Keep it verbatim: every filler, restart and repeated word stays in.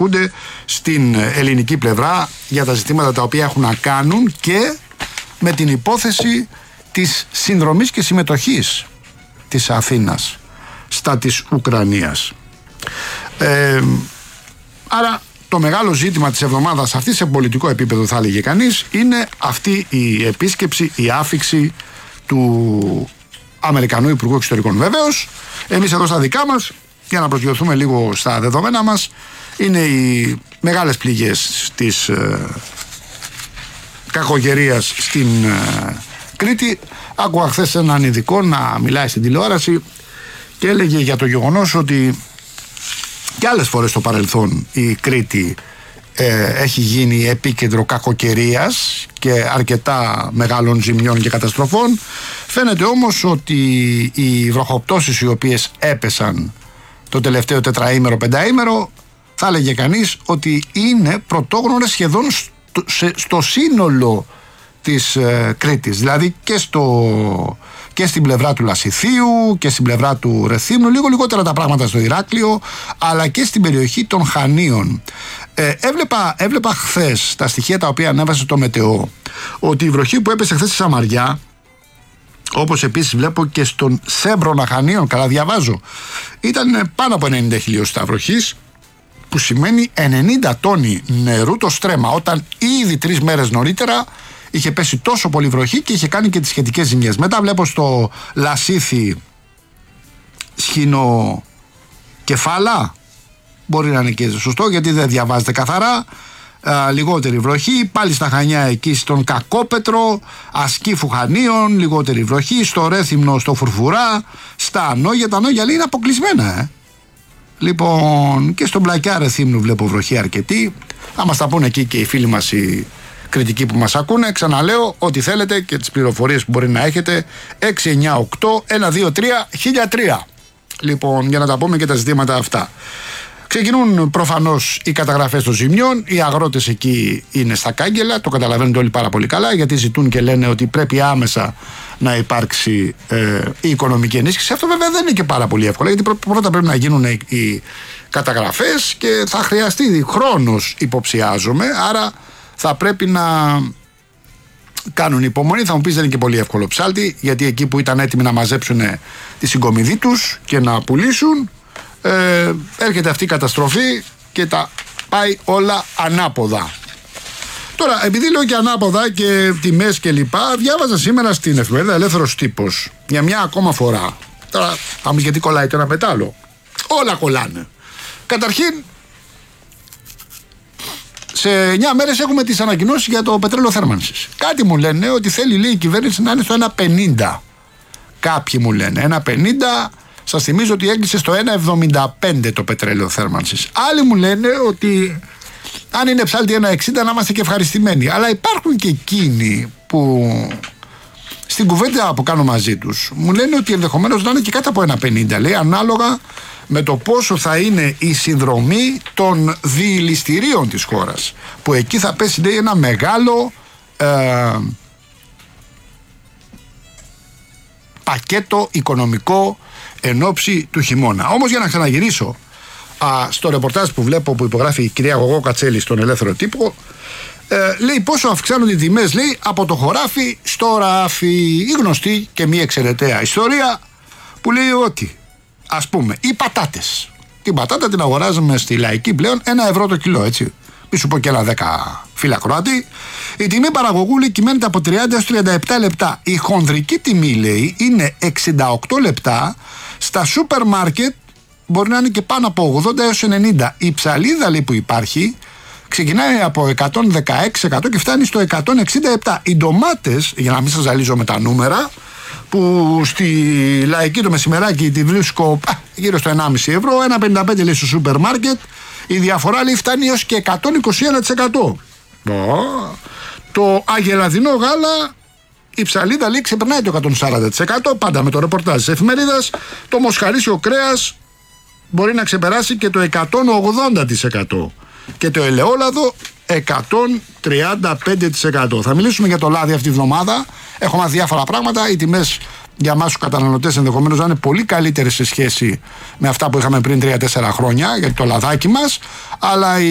ασκούνται στην ελληνική πλευρά για τα ζητήματα τα οποία έχουν να κάνουν και με την υπόθεση της συνδρομής και συμμετοχής της Αθήνας στα της Ουκρανίας. Ε, άρα το μεγάλο ζήτημα της εβδομάδας αυτή σε πολιτικό επίπεδο, θα έλεγε κανείς, είναι αυτή η επίσκεψη, η άφιξη του Αμερικανού Υπουργού Εξωτερικών. Βεβαίως, εμείς εδώ στα δικά μας, για να προσγειωθούμε λίγο στα δεδομένα μας, είναι οι μεγάλες πληγές της ε, κακοκαιρίας στην ε, Κρήτη. Άκουγα χθες έναν ειδικό να μιλάει στην τηλεόραση και έλεγε για το γεγονός ότι και άλλες φορές στο παρελθόν η Κρήτη ε, έχει γίνει επίκεντρο κακοκαιρίας και αρκετά μεγάλων ζημιών και καταστροφών. Φαίνεται όμως ότι οι βροχοπτώσεις οι οποίες έπεσαν το τελευταίο τετραήμερο, πενταήμερο, θα έλεγε κανείς ότι είναι πρωτόγνωρες σχεδόν στο, σε, στο σύνολο της ε, Κρήτης, δηλαδή και, στο, και στην πλευρά του Λασιθίου και στην πλευρά του Ρεθύμνου, λίγο λιγότερα τα πράγματα στο Ηράκλειο, αλλά και στην περιοχή των Χανίων. Ε, έβλεπα, έβλεπα χθες τα στοιχεία τα οποία ανέβασε το Μετεό, ότι η βροχή που έπεσε χθες στη Σαμαριά, όπως επίσης βλέπω και στον Σέμπρονα Χανίων, καλά διαβάζω, ήταν πάνω από ενενήντα χιλιοστά βροχής, που σημαίνει ενενήντα τόνοι νερού το στρέμμα, όταν ήδη τρεις μέρες νωρίτερα είχε πέσει τόσο πολύ βροχή και είχε κάνει και τις σχετικές ζημιές. Μετά βλέπω στο Λασίθι σχήνο κεφάλα, μπορεί να είναι και σωστό γιατί δεν διαβάζεται καθαρά, α, λιγότερη βροχή. Πάλι στα Χανιά εκεί στον Κακόπετρο, Ασκήφου Χανίων, λιγότερη βροχή. Στο Ρέθυμνο, στο Φουρφουρά, στα Ανόγια. Τα Ανόγια λέει είναι αποκλεισμένα, ε. Λοιπόν, και στον Πλακιά Ρεθύμνου βλέπω βροχή αρκετή. Θα μας τα πούνε εκεί και οι φίλοι μας οι κριτικοί που μας ακούνε. Ξαναλέω, ό,τι θέλετε και τις πληροφορίες που μπορεί να έχετε, έξι εννιά οκτώ ένα δύο τρία χίλια τρία. Λοιπόν, για να τα πούμε και τα ζητήματα αυτά. Ξεκινούν προφανώς οι καταγραφές των ζημιών. Οι αγρότες εκεί είναι στα κάγκελα, το καταλαβαίνετε όλοι πάρα πολύ καλά, γιατί ζητούν και λένε ότι πρέπει άμεσα να υπάρξει ε, η οικονομική ενίσχυση. Αυτό βέβαια δεν είναι και πάρα πολύ εύκολο, γιατί πρώτα πρέπει να γίνουν οι καταγραφές και θα χρειαστεί χρόνος, υποψιάζομαι. Άρα θα πρέπει να κάνουν υπομονή. Θα μου πεις δεν είναι και πολύ εύκολο ψάλτη, γιατί εκεί που ήταν έτοιμοι να μαζέψουν τη συγκομιδή τους και να πουλήσουν, Ε, έρχεται αυτή η καταστροφή και τα πάει όλα ανάποδα. Τώρα, επειδή λέω και ανάποδα και τιμές και λοιπά, διάβαζα σήμερα στην εφημερίδα Ελεύθερος Τύπος για μια ακόμα φορά. Τώρα θα μου πεις γιατί κολλάει το ένα μετάλλο. Όλα κολλάνε. Καταρχήν, σε εννιά μέρες έχουμε τις ανακοινώσεις για το πετρέλαιο θέρμανσης. Κάτι μου λένε ότι θέλει, λέει, η κυβέρνηση να είναι στο ένα πενήντα. Κάποιοι μου λένε ένα πενήντα. Σας θυμίζω ότι έκλεισε στο ένα εβδομήντα πέντε το πετρέλαιο θέρμανσης. Άλλοι μου λένε ότι αν είναι ψάλτη ένα εξήντα να είμαστε και ευχαριστημένοι. Αλλά υπάρχουν και εκείνοι που στην κουβέντα που κάνω μαζί τους μου λένε ότι ενδεχομένως να είναι και κάτω από ένα πενήντα. Λέει, ανάλογα με το πόσο θα είναι η συνδρομή των διηλιστηρίων της χώρας. Που εκεί θα πέσει, λέει, ένα μεγάλο ε, πακέτο οικονομικό εν ώψη του χειμώνα. Όμως, για να ξαναγυρίσω α, στο ρεπορτάζ που βλέπω που υπογράφει η κυρία Γογό Κατσέλη στον Ελεύθερο Τύπο, ε, λέει πόσο αυξάνονται οι τιμές, λέει, από το χωράφι στο ράφι. Η γνωστή και μη εξαιρεταία ιστορία που λέει ότι, ας πούμε, οι πατάτες, την πατάτα την αγοράζουμε στη Λαϊκή πλέον ένα ευρώ το κιλό, έτσι. Μη σου πω και ένα δέκα, φίλα Κροάτη. Η τιμή παραγωγού, λέει, κυμαίνεται από τριάντα έως τριάντα επτά λεπτά. Η χονδρική τιμή, λέει, είναι εξήντα οκτώ λεπτά. Στα σούπερ μάρκετ μπορεί να είναι και πάνω από ογδόντα έως ενενήντα. Η ψαλίδα, λέει, που υπάρχει ξεκινάει από εκατόν δεκαέξι τοις εκατό και φτάνει στο εκατόν εξήντα επτά. Οι ντομάτες, για να μην σας ζαλίζω με τα νούμερα, που στη Λαϊκή το μεσημεράκι τη βρίσκω α, γύρω στο ενάμιση ευρώ, ένα πενήντα πέντε, λέει, στο σούπερ μάρκετ. Η διαφορά, λέει, φτάνει έως και εκατόν είκοσι ένα τοις εκατό. Το αγελαδινό γάλα, η ψαλίδα, λέει, ξεπερνάει το εκατόν σαράντα τοις εκατό, πάντα με το ρεπορτάζ της εφημερίδας. Το μοσχαρίσιο κρέας μπορεί να ξεπεράσει και το εκατόν ογδόντα τοις εκατό. Και το ελαιόλαδο εκατόν τριάντα πέντε τοις εκατό. Θα μιλήσουμε για το λάδι αυτή τη βδομάδα. Έχω μάθει διάφορα πράγματα. Οι τιμές για εμάς τους καταναλωτές ενδεχομένως να είναι πολύ καλύτερες σε σχέση με αυτά που είχαμε πριν τρία τέσσερα χρόνια για το λαδάκι μας. Αλλά